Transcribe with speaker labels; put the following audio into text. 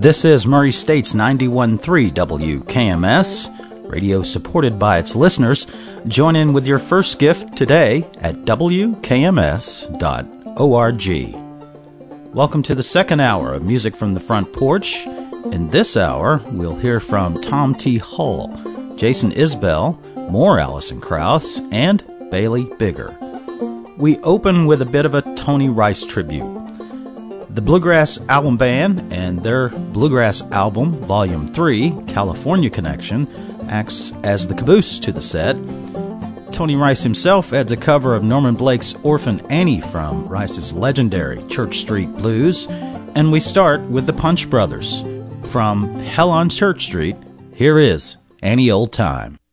Speaker 1: This is Murray State's 91.3 WKMS, radio supported by its listeners. Join in with your first gift today at WKMS.org. Welcome to the second hour of Music from the Front Porch. In this hour, we'll hear from Tom T. Hull, Jason Isbell, more Alison Krauss, and Bailey Bigger. We open with a bit of a Tony Rice tribute. The Bluegrass Album Band and their Bluegrass album, Volume 3, California Connection, acts as the caboose to the set. Tony Rice himself adds a cover of Norman Blake's Orphan Annie from Rice's legendary Church Street Blues. And we start with the Punch Brothers. From Hell on Church Street, here is Any Old Time.